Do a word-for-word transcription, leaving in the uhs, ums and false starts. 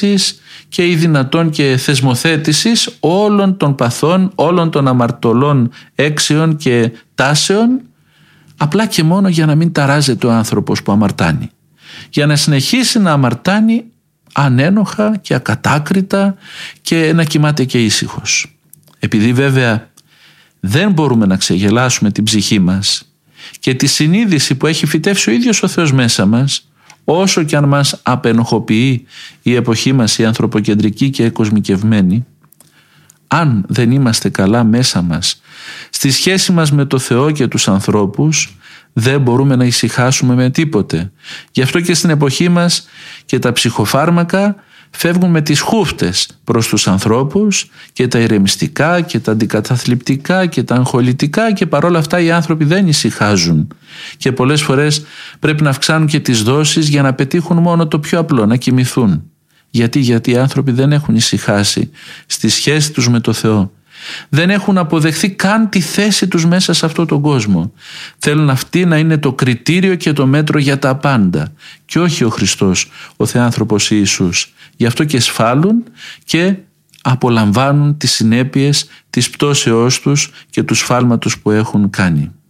λύσης και ή δυνατόν και θεσμοθέτησης όλων των παθών, όλων των αμαρτωλών έξεων και τάσεων, απλά και μόνο για να μην ταράζεται ο άνθρωπος που αμαρτάνει, για να συνεχίσει να αμαρτάνει ανένοχα και ακατάκριτα και να κοιμάται και ήσυχος. Επειδή βέβαια δεν μπορούμε να ξεγελάσουμε την ψυχή μας και τη συνείδηση που έχει φυτεύσει ο ίδιος ο Θεός μέσα μας, όσο και αν μας απενοχοποιεί η εποχή μας η ανθρωποκεντρική και κοσμικευμένη, αν δεν είμαστε καλά μέσα μας στη σχέση μας με το Θεό και τους ανθρώπους, δεν μπορούμε να ησυχάσουμε με τίποτε. Γι' αυτό και στην εποχή μας και τα ψυχοφάρμακα φεύγουν με τις χούφτες προς τους ανθρώπους, και τα ηρεμιστικά και τα αντικαταθλιπτικά και τα αγχολητικά, και παρόλα αυτά οι άνθρωποι δεν ησυχάζουν και πολλές φορές πρέπει να αυξάνουν και τις δόσεις για να πετύχουν μόνο το πιο απλό, να κοιμηθούν. Γιατί, γιατί οι άνθρωποι δεν έχουν ησυχάσει στη σχέση τους με το Θεό. Δεν έχουν αποδεχθεί καν τη θέση τους μέσα σε αυτόν τον κόσμο. Θέλουν αυτή να είναι το κριτήριο και το μέτρο για τα πάντα και όχι ο Χριστός, ο Θεάνθρωπος Ιησούς. Γι' αυτό και σφάλουν και απολαμβάνουν τις συνέπειες της πτώσεώς τους και του σφάλματος που έχουν κάνει.